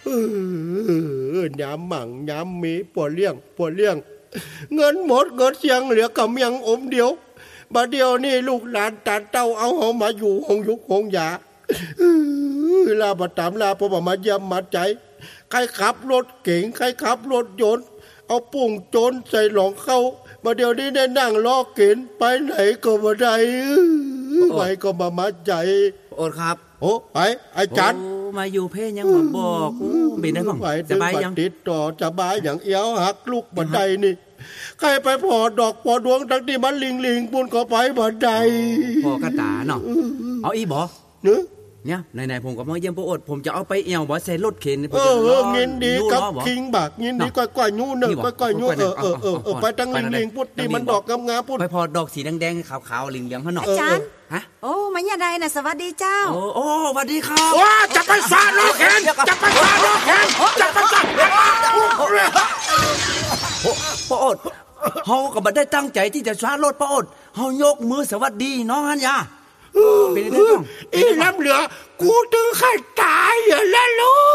ย้ำหมั่งย้ำมีปวดเลี้ยงเงินหมดเงินเสียงเหลือกำยังอมเดียวบัดเดียวนี่ลูกหลานตาเต้าเอาเฮามาอยู่หงยุกหงยาลาบัดตามลาพอมาเยี่ยมมาใจใครขับรถเก๋งใครขับรถยนต์เอาปุ่งโจรใส่หลองเข้าบัดเดียวนี้ได้นั่งล้อเก๋งไปไหนก็บ่ได้ไปก็มาใจโอดครับโอ้ไปอาจารย์มาอยู่เพ่ยังมาบอกเป็นได้บ้างสบายยังติดต่อสบายอย่างเอี้ยวหักลูกบันไดนี่ใครไปพอดอกพอดวงทั้งที่มันลิงปุ่นก็ไปบันไดพอกระตาเนาะเอาอีบ่เนี่ยไหนๆผมก็มาเยี่ยมพ่ออดผมจะเอาไปเอวบ่ใส่รถเข็นเงินดีกับคิงบักเงินดีก้อยๆยูนึงก้อยๆยูไปตั้งลิงๆพุทธิมันดอกงามๆพุทไปพอดอกสีแดงๆขาวๆเหลืองๆเฮาเนาะอาจารย์ฮะโอ้มันยังไงน่ะสวัสดีเจ้าโอ้สวัสดีครับว้าจะไปฟาดรถเข็นจะไปฟาดรถเข็นจะไปฟาดพ่ออดเฮาก็บ่ได้ตั้งใจที่จะฟาดรถพ่ออดเฮายกมือสวัสดีน้องฮันยาเป็นได้บ้างอีน้ำเหลือกูถึงขั้นตายอยู่แล้วลูก